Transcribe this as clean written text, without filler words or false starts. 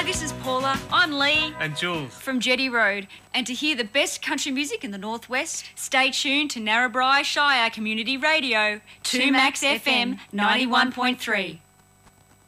this is Paula. I'm Lee. And Jules. From Jetty Road. And to hear the best country music in the Northwest, stay tuned to Narrabri Shire Community Radio, 2 Max FM 91.3.